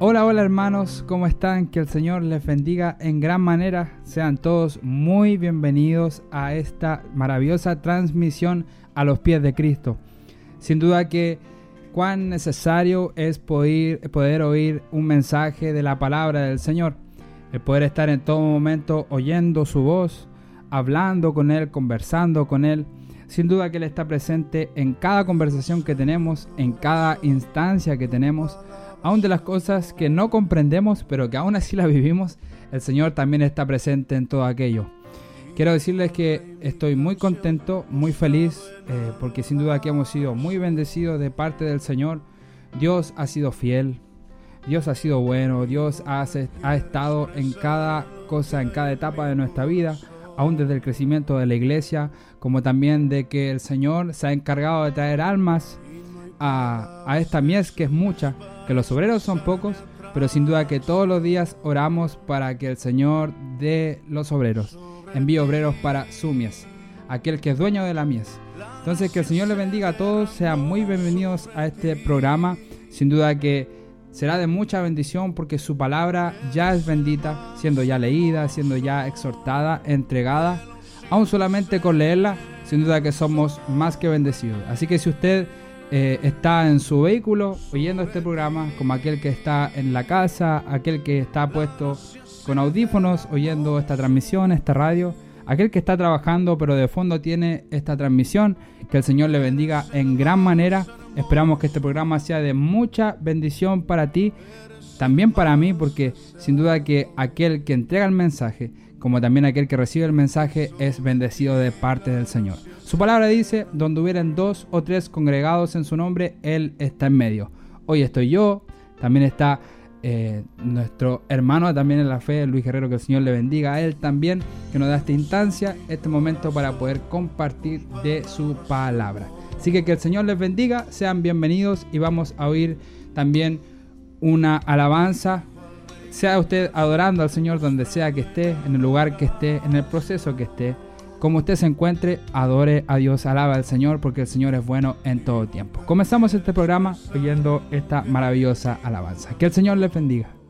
Hola, hola hermanos, ¿cómo están? Que el Señor les bendiga en gran manera. Sean todos muy bienvenidos a esta maravillosa transmisión a los pies de Cristo. Sin duda que cuán necesario es poder oír un mensaje de la palabra del Señor. El poder estar en todo momento oyendo su voz, hablando con Él, conversando con Él. Sin duda que Él está presente en cada conversación que tenemos, en cada instancia que tenemos. Aún de las cosas que no comprendemos, pero que aún así las vivimos, el Señor también está presente en todo aquello. Quiero decirles que estoy muy contento, muy feliz, porque sin duda que hemos sido muy bendecidos de parte del Señor. Dios ha sido fiel, Dios ha sido bueno, Dios ha estado en cada cosa, en cada etapa de nuestra vida, aún desde el crecimiento de la iglesia, como también de que el Señor se ha encargado de traer almas a esta mies que es mucha, que los obreros son pocos, pero sin duda que todos los días oramos para que el Señor dé los obreros, envíe obreros para su mies, aquel que es dueño de la mies. Entonces que el Señor les bendiga a todos, sean muy bienvenidos a este programa. Sin duda que será de mucha bendición porque su palabra ya es bendita, siendo ya leída, siendo ya exhortada, entregada. Aún solamente con leerla, sin duda que somos más que bendecidos. Así que si usted está en su vehículo oyendo este programa, como aquel que está en la casa, aquel que está puesto con audífonos oyendo esta transmisión, esta radio, aquel que está trabajando pero de fondo tiene esta transmisión, que el Señor le bendiga en gran manera. Esperamos que este programa sea de mucha bendición para ti, también para mí, porque sin duda que aquel que entrega el mensaje, como también aquel que recibe el mensaje, es bendecido de parte del Señor. Su palabra dice, donde hubieran 2 o 3 congregados en su nombre, Él está en medio. Hoy estoy yo, también está nuestro hermano también en la fe, Luis Guerrero, que el Señor le bendiga a él también, que nos da esta instancia, este momento para poder compartir de su palabra. Así que el Señor les bendiga, sean bienvenidos y vamos a oír también una alabanza. Sea usted adorando al Señor donde sea que esté, en el lugar que esté, en el proceso que esté, como usted se encuentre, adore a Dios, alaba al Señor, porque el Señor es bueno en todo tiempo. Comenzamos este programa oyendo esta maravillosa alabanza. Que el Señor les bendiga.